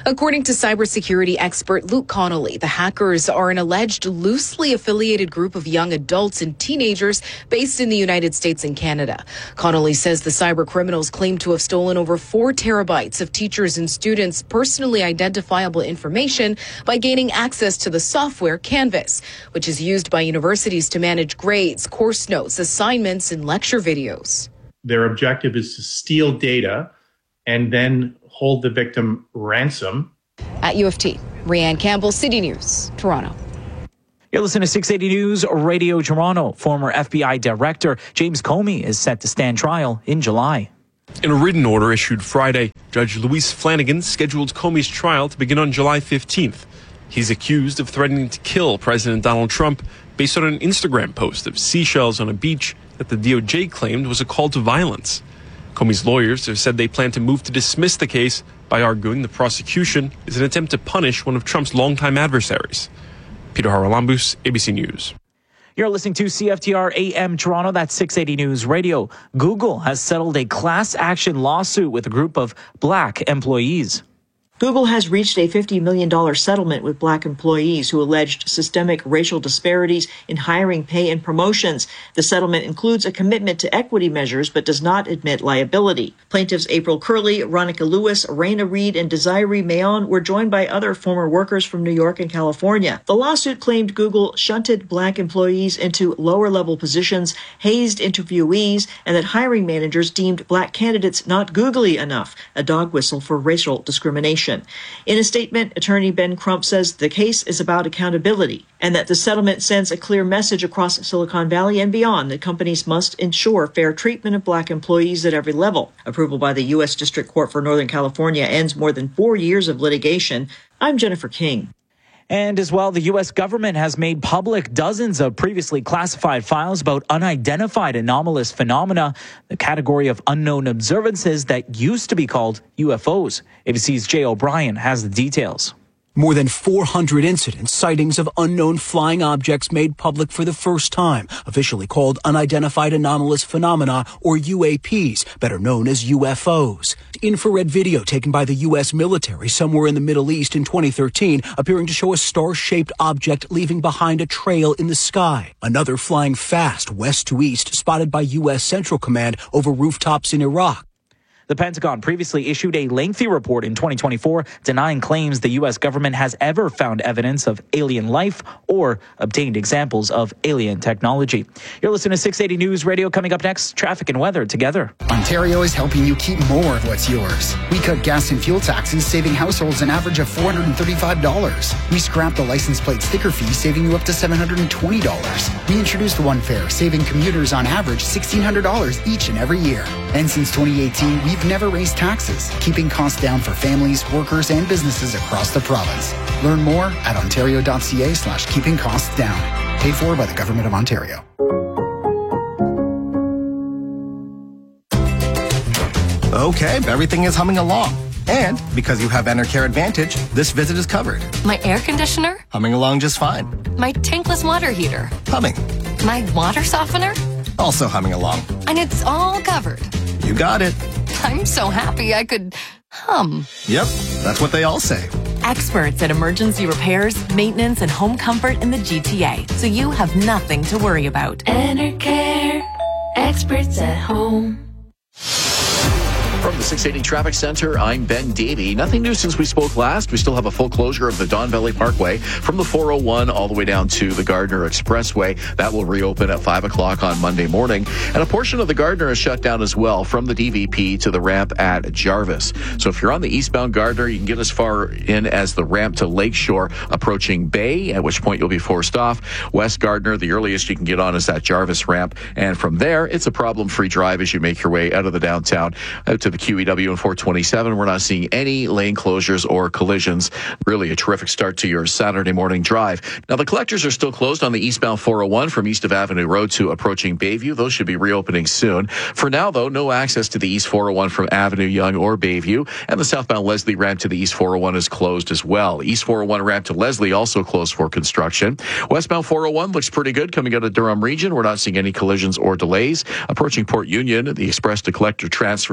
According to cybersecurity expert Luke Connolly, the hackers are an alleged loosely affiliated group of young adults and teenagers based in the United States and Canada. Connolly says the cyber criminals claim to have stolen over 4 terabytes of teachers' and students' personally identifiable information by gaining access to the software Canvas, which is used by universities to manage grades, course notes, assignments, and lecture videos. Their objective is to steal data and then hold the victim ransom. At UFT, Rianne Campbell, City News, Toronto. You're listening to 680 News Radio Toronto. Former FBI Director James Comey is set to stand trial in July. In a written order issued Friday, Judge Louise Flanagan scheduled Comey's trial to begin on July 15th. He's accused of threatening to kill President Donald Trump based on an Instagram post of seashells on a beach that the DOJ claimed was a call to violence. Comey's lawyers have said they plan to move to dismiss the case by arguing the prosecution is an attempt to punish one of Trump's longtime adversaries. Peter Haralambous, ABC News. You're listening to CFTR AM Toronto, that's 680 News Radio. Google has settled a class action lawsuit with a group of Black employees. Google has reached a $50 million settlement with Black employees who alleged systemic racial disparities in hiring, pay, and promotions. The settlement includes a commitment to equity measures but does not admit liability. Plaintiffs April Curley, Ronica Lewis, Raina Reed, and Desiree Mayon were joined by other former workers from New York and California. The lawsuit claimed Google shunted Black employees into lower-level positions, hazed interviewees, and that hiring managers deemed Black candidates not googly enough, a dog whistle for racial discrimination. In a statement, attorney Ben Crump says the case is about accountability and that the settlement sends a clear message across Silicon Valley and beyond that companies must ensure fair treatment of Black employees at every level. Approval by the U.S. District Court for Northern California ends more than 4 years of litigation. I'm Jennifer King. And as well, the U.S. government has made public dozens of previously classified files about unidentified anomalous phenomena, the category of unknown observances that used to be called UFOs. ABC's Jay O'Brien has the details. More than 400 incidents, sightings of unknown flying objects made public for the first time, officially called Unidentified Anomalous Phenomena, or UAPs, better known as UFOs. Infrared video taken by the U.S. military somewhere in the Middle East in 2013, appearing to show a star-shaped object leaving behind a trail in the sky. Another flying fast west to east, spotted by U.S. Central Command over rooftops in Iraq. The Pentagon previously issued a lengthy report in 2024 denying claims the U.S. government has ever found evidence of alien life or obtained examples of alien technology. You're listening to 680 News Radio. Coming up next, traffic and weather together. Ontario is helping you keep more of what's yours. We cut gas and fuel taxes, saving households an average of $435. We scrapped the license plate sticker fee, saving you up to $720. We introduced One Fare, saving commuters on average $1,600 each and every year. And since 2018, we've never raised taxes, keeping costs down for families, workers, and businesses across the province. Learn more at ontario.ca/keeping costs down. Paid for by the Government of Ontario. Okay, everything is humming along. And because you have Enercare Advantage, this visit is covered. My air conditioner? Humming along just fine. My tankless water heater? Humming. My water softener? Also humming along. And it's all covered. You got it. I'm so happy I could hum. Yep, that's what they all say. Experts at emergency repairs, maintenance, and home comfort in the GTA, so you have nothing to worry about. Enercare, experts at home. From the 680 Traffic Center, I'm Ben Davey. Nothing new since we spoke last. We still have a full closure of the Don Valley Parkway from the 401 all the way down to the Gardner Expressway. That will reopen at 5 o'clock on Monday morning. And a portion of the Gardner is shut down as well from the DVP to the ramp at Jarvis. So if you're on the eastbound Gardner, you can get as far in as the ramp to Lakeshore approaching Bay, at which point you'll be forced off. West Gardner, the earliest you can get on is that Jarvis ramp. And from there, it's a problem-free drive as you make your way out of the downtown out to the QEW and 427. We're not seeing any lane closures or collisions. Really a terrific start to your Saturday morning drive. Now, the collectors are still closed on the eastbound 401 from east of Avenue Road to approaching Bayview. Those should be reopening soon. For now, though, no access to the east 401 from Avenue Yonge or Bayview. And the southbound Leslie ramp to the east 401 is closed as well. East 401 ramp to Leslie also closed for construction. Westbound 401 looks pretty good coming out of Durham region. We're not seeing any collisions or delays. Approaching Port Union, the express to collector transfers is down to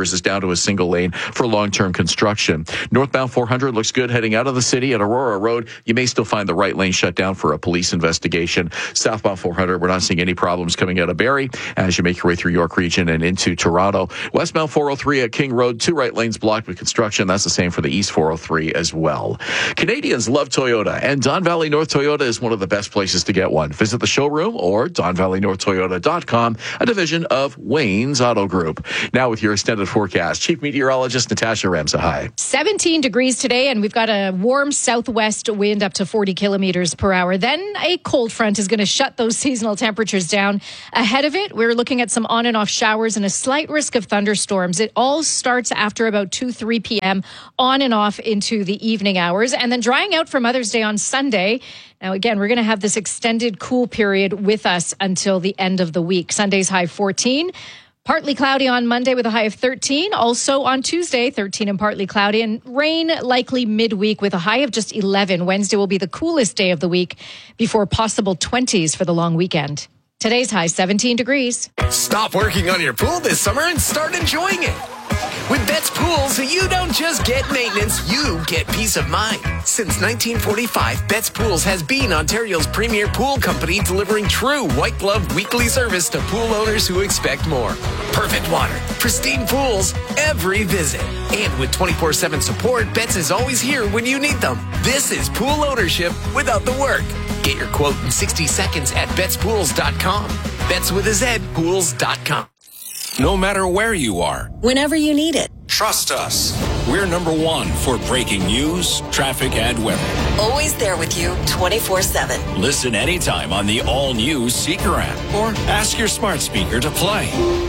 to a single lane for long-term construction. Northbound 400 looks good heading out of the city at Aurora Road. You may still find the right lane shut down for a police investigation. Southbound 400, we're not seeing any problems coming out of Barrie as you make your way through York Region and into Toronto. Westbound 403 at King Road, 2 right lanes blocked with construction. That's the same for the East 403 as well. Canadians love Toyota, and Don Valley North Toyota is one of the best places to get one. Visit the showroom or DonValleyNorthToyota.com, a division of Wayne's Auto Group. Now with your extended forecast, Chief Meteorologist Natasha Ramsa. Hi. 17 degrees today, and we've got a warm southwest wind up to 40 kilometers per hour. Then a cold front is going to shut those seasonal temperatures down. Ahead of it, we're looking at some on and off showers and a slight risk of thunderstorms. It all starts after about 2-3 p.m. on and off into the evening hours, and then drying out for Mother's Day on Sunday. Now, again, we're going to have this extended cool period with us until the end of the week. Sunday's high 14. Partly cloudy on Monday with a high of 13. Also on Tuesday, 13 and partly cloudy. And rain likely midweek with a high of just 11. Wednesday will be the coolest day of the week before possible 20s for the long weekend. Today's high 17 degrees. Stop working on your pool this summer and start enjoying it. With Betts Pools, you don't just get maintenance, you get peace of mind. Since 1945, Betts Pools has been Ontario's premier pool company, delivering true white glove weekly service to pool owners who expect more. Perfect water, pristine pools, every visit. And with 24/7 support, Betts is always here when you need them. This is pool ownership without the work. Get your quote in 60 seconds at BettsPools.com. Betts with a Z, Pools.com. No matter where you are, whenever you need it. Trust us. We're number one for breaking news, traffic, and weather. Always there with you 24/7. Listen anytime on the all-new Seeker app or ask your smart speaker to play.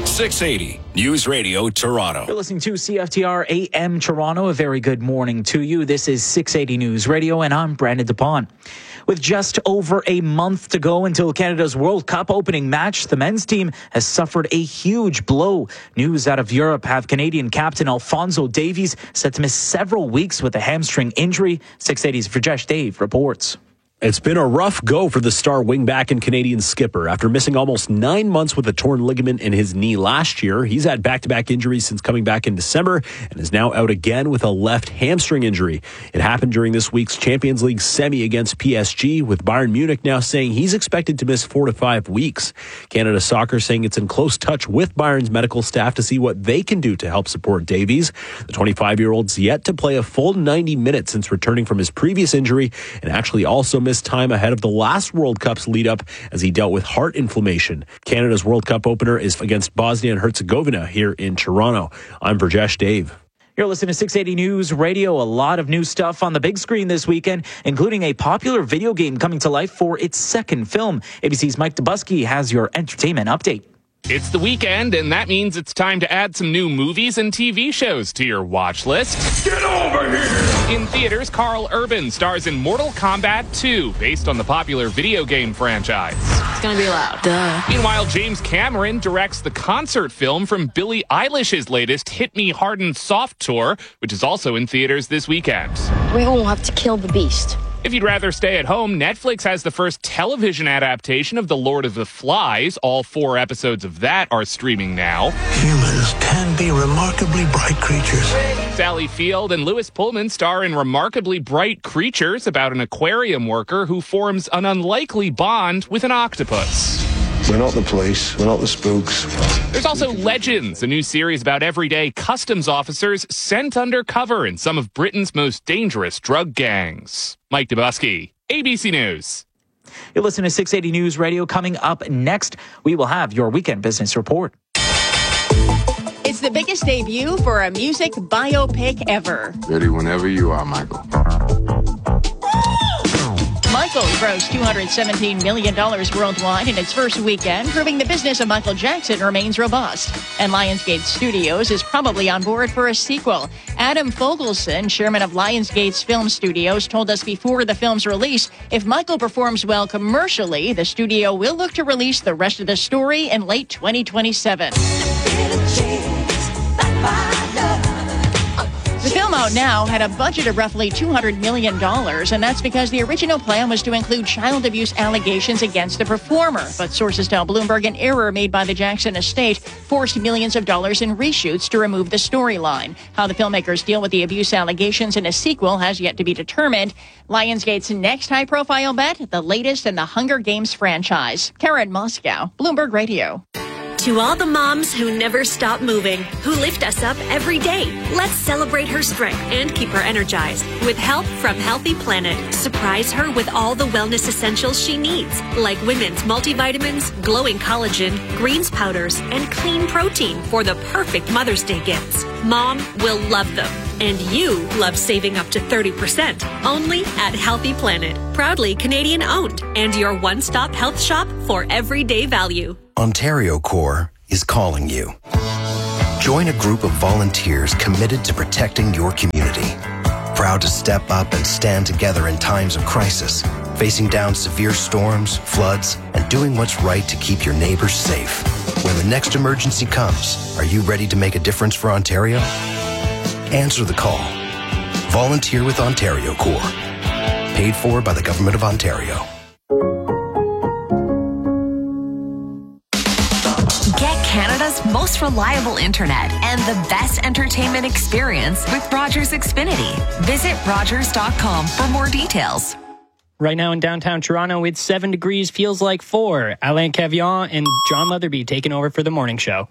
680 News Radio Toronto. You're listening to CFTR AM Toronto. A very good morning to you. This is 680 News Radio, and I'm Brandon DePaun. With just over a month to go until Canada's World Cup opening match, the men's team has suffered a huge blow. News out of Europe have Canadian captain Alphonso Davies set to miss several weeks with a hamstring injury. 680's Vrajesh Dave reports. It's been a rough go for the star wingback and Canadian skipper. After missing almost 9 months with a torn ligament in his knee last year, he's had back-to-back injuries since coming back in December and is now out again with a left hamstring injury. It happened during this week's Champions League semi against PSG, with Bayern Munich now saying he's expected to miss 4 to 5 weeks. Canada Soccer saying it's in close touch with Bayern's medical staff to see what they can do to help support Davies. The 25-year-old's yet to play a full 90 minutes since returning from his previous injury, and actually also missed time ahead of the last World Cup's lead up as he dealt with heart inflammation. Canada's World Cup opener is against Bosnia and Herzegovina here in Toronto. I'm Vrajesh Dave. You're listening to 680 News Radio. A lot of new stuff on the big screen this weekend, including a popular video game coming to life for its second film. ABC's Mike Dubusky has your entertainment update. It's the weekend, and that means it's time to add some new movies and TV shows to your watch list. Get over here! In theaters, Carl Urban stars in Mortal Kombat 2, based on the popular video game franchise. It's gonna be loud. Duh. Meanwhile, James Cameron directs the concert film from Billie Eilish's latest Hit Me Hard and Soft tour, which is also in theaters this weekend. We won't have to kill the beast. If you'd rather stay at home, Netflix has the first television adaptation of The Lord of the Flies. All 4 episodes of that are streaming now. Humans can be remarkably bright creatures. Sally Field and Lewis Pullman star in Remarkably Bright Creatures, about an aquarium worker who forms an unlikely bond with an octopus. We're not the police. We're not the spooks. There's also Legends, a new series about everyday customs officers sent undercover in some of Britain's most dangerous drug gangs. Mike Dubusky, ABC News. You're listening to 680 News Radio. Coming up next, we will have your weekend business report. It's the biggest debut for a music biopic ever. Ready whenever you are, Michael. Michael grossed $217 million worldwide in its first weekend, proving the business of Michael Jackson remains robust. And Lionsgate Studios is probably on board for a sequel. Adam Fogelson, chairman of Lionsgate's Film Studios, told us before the film's release, if Michael performs well commercially, the studio will look to release the rest of the story in late 2027. The film Paramount Now had a budget of roughly $200 million, and that's because the original plan was to include child abuse allegations against the performer. But sources tell Bloomberg an error made by the Jackson estate forced millions of dollars in reshoots to remove the storyline. How the filmmakers deal with the abuse allegations in a sequel has yet to be determined. Lionsgate's next high-profile bet, the latest in the Hunger Games franchise. Karen Moscow, Bloomberg Radio. To all the moms who never stop moving, who lift us up every day, let's celebrate her strength and keep her energized. With help from Healthy Planet, surprise her with all the wellness essentials she needs, like women's multivitamins, glowing collagen, greens powders, and clean protein for the perfect Mother's Day gifts. Mom will love them. And you love saving up to 30%. Only at Healthy Planet. Proudly Canadian owned. And your one-stop health shop for everyday value. Ontario Corps is calling you. Join a group of volunteers committed to protecting your community. Proud to step up and stand together in times of crisis, facing down severe storms, floods, and doing what's right to keep your neighbors safe. When the next emergency comes, are you ready to make a difference for Ontario? Answer the call. Volunteer with Ontario Corps. Paid for by the Government of Ontario. Get Canada's most reliable internet and the best entertainment experience with Rogers Xfinity. Visit Rogers.com for more details. Right now in downtown Toronto, it's 7 degrees, feels like 4. Alain Cavion and John Leatherby taking over for the morning show.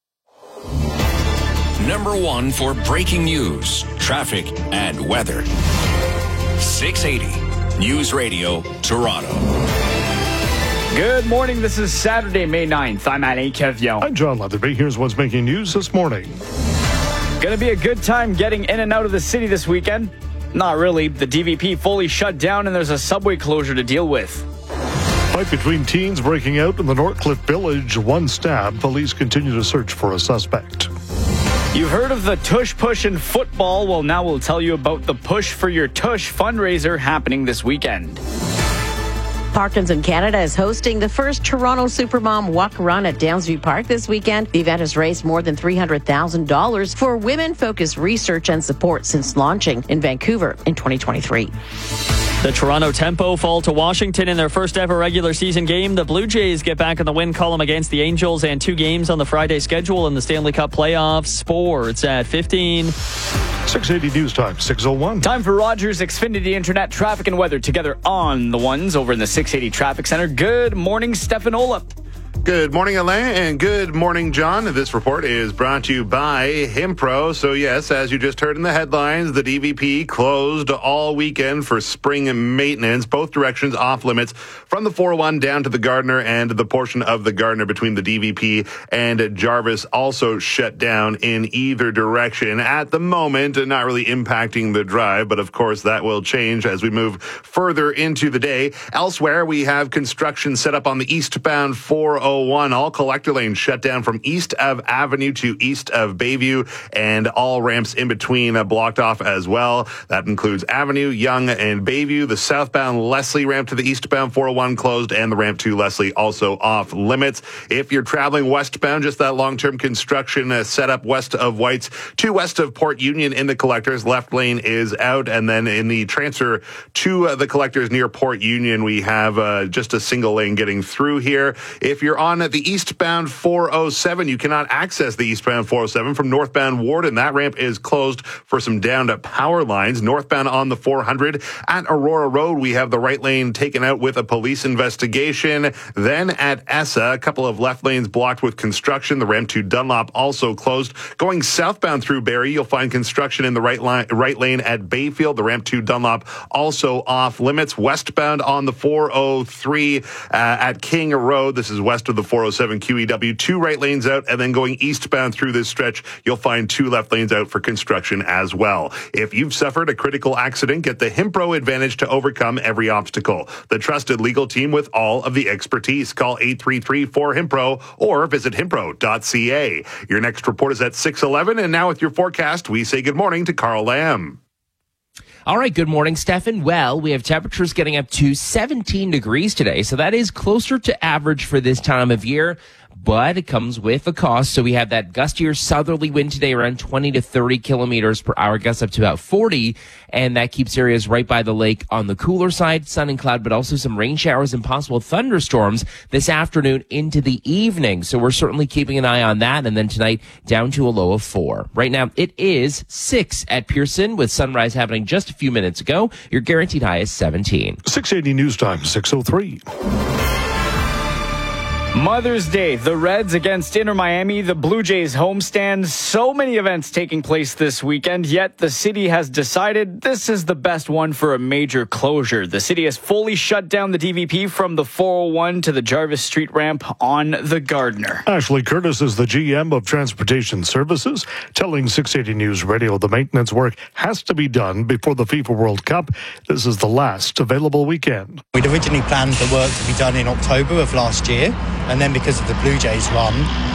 Number 1 for breaking news, traffic, and weather. 680 News Radio, Toronto. Good morning. This is Saturday, May 9th. I'm Alain Cavion. I'm John Leatherby. Here's what's making news this morning. Going to be a good time getting in and out of the city this weekend. Not really. The DVP fully shut down and there's a subway closure to deal with. Fight between teens breaking out in the Northcliffe Village. One stab. Police continue to search for a suspect. You've heard of the Tush Push in football. Well, now we'll tell you about the Push for Your Tush fundraiser happening this weekend. Parkinson Canada is hosting the first Toronto Supermom Walk Run at Downsview Park this weekend. The event has raised more than $300,000 for women-focused research and support since launching in Vancouver in 2023. The Toronto Tempo fall to Washington in their first ever regular season game. The Blue Jays get back in the win column against the Angels and 2 games on the Friday schedule in the Stanley Cup playoffs. Sports at 15. 680 News Time, 6:01. Time for Rogers Xfinity Internet traffic and weather together on the ones over in the 680 Traffic Center. Good morning, Stefan Olaf. Good morning, Alain, and good morning, John. This report is brought to you by Himpro. So, yes, as you just heard in the headlines, the DVP closed all weekend for spring maintenance. Both directions off limits from the 401 down to the Gardiner, and the portion of the Gardiner between the DVP and Jarvis also shut down in either direction. At the moment, not really impacting the drive, but of course that will change as we move further into the day. Elsewhere, we have construction set up on the eastbound 401. All collector lanes shut down from east of Avenue to east of Bayview, and all ramps in between blocked off as well. That includes Avenue, Yonge, and Bayview. The southbound Leslie ramp to the eastbound 401 closed, and the ramp to Leslie also off limits. If you're traveling westbound, just that long-term construction set up west of White's to west of Port Union in the collectors. Left lane is out, and then in the transfer to the collectors near Port Union, we have just a single lane getting through here. If you're on the eastbound 407, you cannot access the eastbound 407 from northbound Warden. That ramp is closed for some downed power lines. Northbound on the 400 at Aurora Road, we have the right lane taken out with a police investigation. Then at Essa, a couple of left lanes blocked with construction. The ramp to Dunlop also closed. Going southbound through Barrie, you'll find construction in the right lane at Bayfield. The ramp to Dunlop also off limits. Westbound on the 403 at King Road. This is west of the 407 QEW, 2 right lanes out, and then going eastbound through this stretch, you'll find 2 left lanes out for construction as well. If you've suffered a critical accident, get the Himpro Advantage to overcome every obstacle. The trusted legal team with all of the expertise. Call 833-4HIMPRO or visit himpro.ca. Your next report is at 6:11, and now with your forecast, we say good morning to Carl Lamb. All right, good morning, Stefan. Well, we have temperatures getting up to 17 degrees today, so that is closer to average for this time of year. but it comes with a cost. So we have that gustier southerly wind today, around 20 to 30 kilometers per hour, gusts up to about 40, and that keeps areas right by the lake on the cooler side, sun and cloud, but also some rain showers and possible thunderstorms this afternoon into the evening. So we're certainly keeping an eye on that, and then tonight down to a low of 4. Right now it is 6 at Pearson with sunrise happening just a few minutes ago. Your guaranteed high is 17. 680 News Time, 6:03. Mother's Day, the Reds against Inter Miami, the Blue Jays homestand. So many events taking place this weekend, yet the city has decided this is the best one for a major closure. The city has fully shut down the DVP from the 401 to the Jarvis Street ramp on the Gardiner. Ashley Curtis is the GM of Transportation Services, telling 680 News Radio the maintenance work has to be done before the FIFA World Cup. This is the last available weekend. We'd originally planned the work to be done in October of last year. And then because of the Blue Jays run,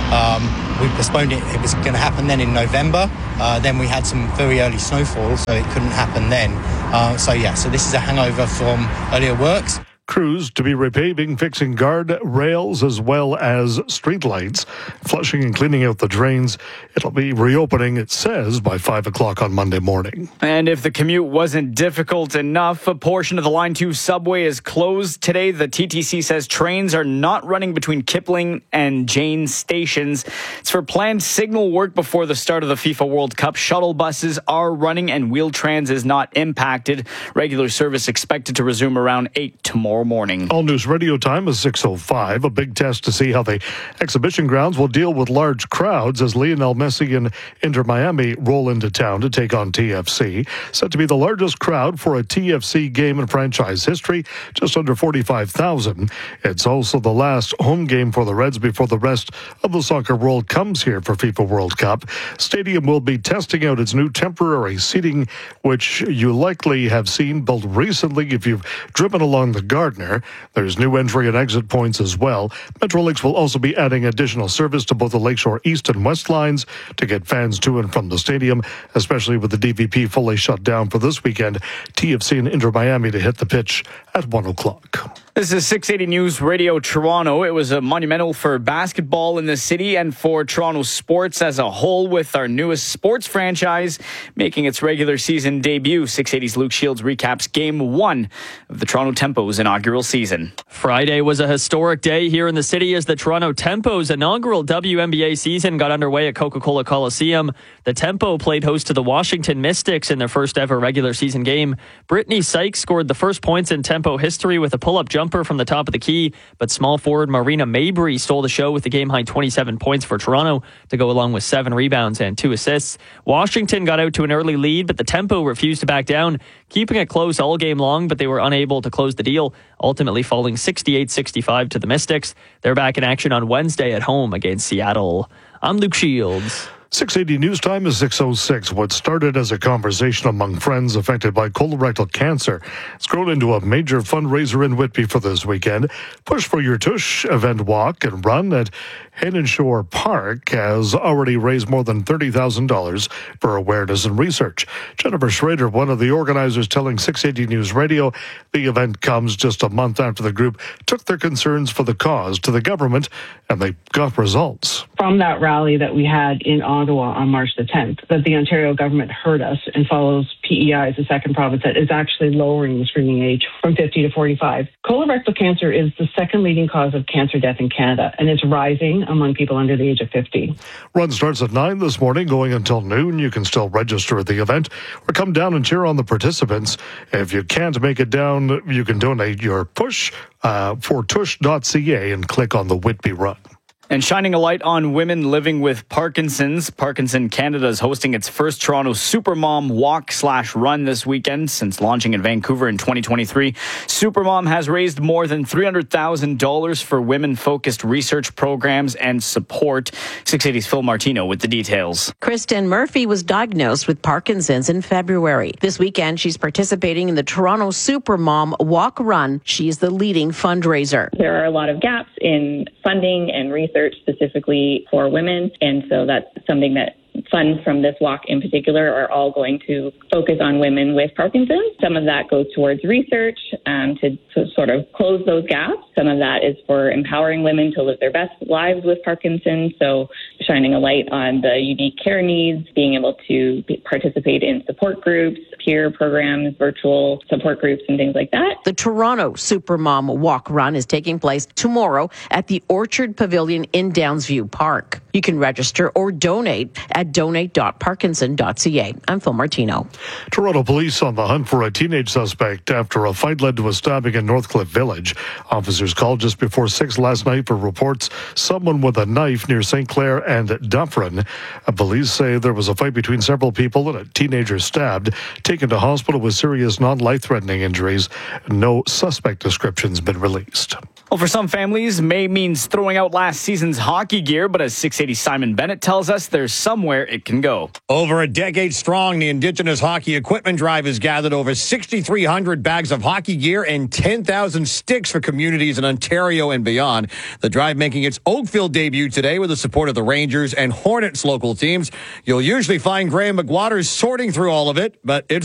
we postponed it. It was going to happen then in November. Then we had some very early snowfall, so it couldn't happen then. So this is a hangover from earlier works. Crews to be repaving, fixing guard rails as well as street lights, flushing and cleaning out the drains. It'll be reopening, it says, by 5 o'clock on Monday morning. And if the commute wasn't difficult enough, a portion of the Line 2 subway is closed today. The TTC says trains are not running between Kipling and Jane stations. It's for planned signal work before the start of the FIFA World Cup. Shuttle buses are running and Wheel-Trans is not impacted. Regular service expected to resume around 8 tomorrow morning. All News Radio time is 6:05. A big test to see how the exhibition grounds will deal with large crowds as Lionel Messi and Inter Miami roll into town to take on TFC. Set to be the largest crowd for a TFC game in franchise history, just under 45,000. It's also the last home game for the Reds before the rest of the soccer world comes here for FIFA World Cup. Stadium will be testing out its new temporary seating, which you likely have seen built recently if you've driven along the Gardiner. There's new entry and exit points as well. Metrolinx will also be adding additional service to both the Lakeshore East and West lines to get fans to and from the stadium, especially with the DVP fully shut down for this weekend. TFC and Inter Miami to hit the pitch at 1 o'clock. This is 680 News Radio Toronto. It was a monumental for basketball in the city and for Toronto sports as a whole, with our newest sports franchise making its regular season debut. 680's Luke Shields recaps Game 1 of the Toronto Tempo's inaugural season. Friday was a historic day here in the city as the Toronto Tempo's inaugural WNBA season got underway at Coca-Cola Coliseum. The Tempo played host to the Washington Mystics in their first ever regular season game. Brittany Sykes scored the first points in Tempo history with a pull-up jumper from the top of the key, but small forward Marina Mabry stole the show with the game-high 27 points for Toronto to go along with 7 rebounds and 2 assists. Washington got out to an early lead, but the Tempo refused to back down, keeping it close all game long, but they were unable to close the deal, ultimately falling 68-65 to the Mystics. They're back in action on Wednesday at home against Seattle. I'm Luke Shields. 680 News Time is 6:06. What started as a conversation among friends affected by colorectal cancer has grown into a major fundraiser in Whitby for this weekend. Push for Your Tush event walk and run at Hayden Shore Park has already raised more than $30,000 for awareness and research. Jennifer Schrader, one of the organizers, telling 680 News Radio the event comes just a month after the group took their concerns for the cause to the government, and they got results. From that rally that we had in Ottawa on March the 10th, that the Ontario government heard us and follows PEI as the second province that is actually lowering the screening age from 50 to 45. Colorectal cancer is the second leading cause of cancer death in Canada, and it's rising among people under the age of 50. Run starts at 9 this morning, going until noon. You can still register at the event or come down and cheer on the participants. If you can't make it down, you can donate your push for tush.ca and click on the Whitby Run. And shining a light on women living with Parkinson's, Parkinson Canada is hosting its first Toronto Supermom Walk/Run this weekend since launching in Vancouver in 2023. Supermom has raised more than $300,000 for women-focused research programs and support. 680's Phil Martino with the details. Kristen Murphy was diagnosed with Parkinson's in February. This weekend, she's participating in the Toronto Supermom Walk/Run. She's the leading fundraiser. There are a lot of gaps in funding and research specifically for women, and so that's something that funds from this walk in particular are all going to focus on women with Parkinson's. Some of that goes towards research to sort of close those gaps. Some of that is for empowering women to live their best lives with Parkinson's. So shining a light on the unique care needs, being able to participate in support groups, peer programs, virtual support groups, and things like that. The Toronto Supermom Walk Run is taking place tomorrow at the Orchard Pavilion in Downsview Park. You can register or donate at donate.parkinson.ca. I'm Phil Martino. Toronto police on the hunt for a teenage suspect after a fight led to a stabbing in Northcliffe Village. Officers called just before 6 last night for reports someone with a knife near St. Clair and Dufferin. Police say there was a fight between several people and a teenager stabbed, taken to hospital with serious non-life-threatening injuries. No suspect description's been released. Well, for some families, May means throwing out last season's hockey gear, but as 680 Simon Bennett tells us, there's somewhere it can go. Over a decade strong, the Indigenous Hockey Equipment Drive has gathered over 6,300 bags of hockey gear and 10,000 sticks for communities in Ontario and beyond. The drive making its Oakville debut today with the support of the Rangers and Hornets local teams. You'll usually find Graham McWaters sorting through all of it, but it's